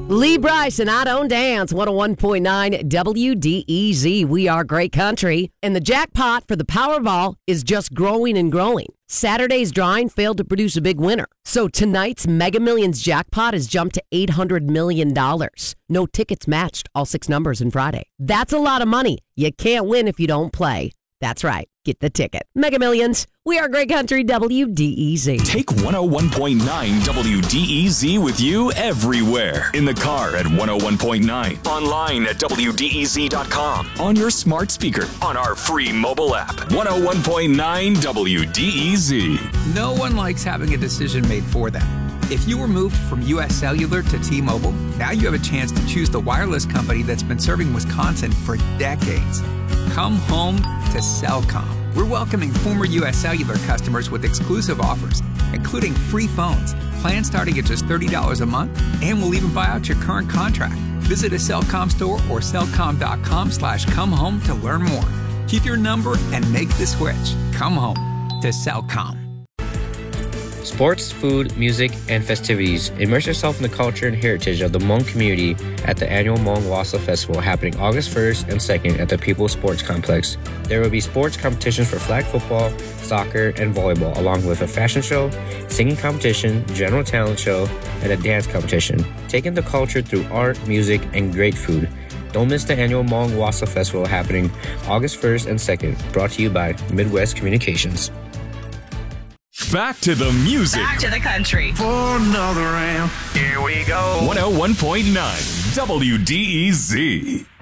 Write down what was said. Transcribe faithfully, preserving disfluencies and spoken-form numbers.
Lee Bryce and I Don't Dance, one oh one point nine W D E Z. We are great country. And the jackpot for the Powerball is just growing and growing. Saturday's drawing failed to produce a big winner. So tonight's Mega Millions jackpot has jumped to eight hundred million dollars. No tickets matched all six numbers in Friday. That's a lot of money. You can't win if you don't play. That's right. Get the ticket. Mega Millions. We are great country, W D E Z. Take one oh one point nine W D E Z with you everywhere. In the car at one oh one point nine. Online at W D E Z dot com. On your smart speaker. On our free mobile app. one oh one point nine W D E Z. No one likes having a decision made for them. If you were moved from U S Cellular to T-Mobile, now you have a chance to choose the wireless company that's been serving Wisconsin for decades. Come home to Cellcom. We're welcoming former U S Cellular customers with exclusive offers, including free phones, plans starting at just thirty dollars a month, and we'll even buy out your current contract. Visit a Cellcom store or cellcom.com slash come home to learn more. Keep your number and make the switch. Come home to Cellcom. Sports, food, music, and festivities. Immerse yourself in the culture and heritage of the Hmong community at the annual Hmong Wassa Festival happening August first and second at the People's Sports Complex. There will be sports competitions for flag football, soccer, and volleyball, along with a fashion show, singing competition, general talent show, and a dance competition. Taking the culture through art, music, and great food. Don't miss the annual Hmong Wassa Festival happening August first and second, brought to you by Midwest Communications. Back to the music. Back to the country. For another round. Here we go. one oh one point nine W D E Z.